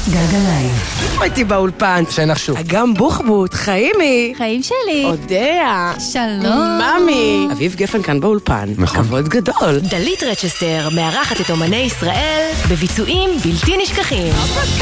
גלגלייב. הייתי באולפן. שנחשו. אגם בוחבוט, חיימי. חיים שלי. אודיה. שלום. ממי. אביב גפן כאן באולפן. נכון. כבוד גדול. דלית רצ'סטר מארחת את אומני ישראל בביצועים בלתי נשכחים.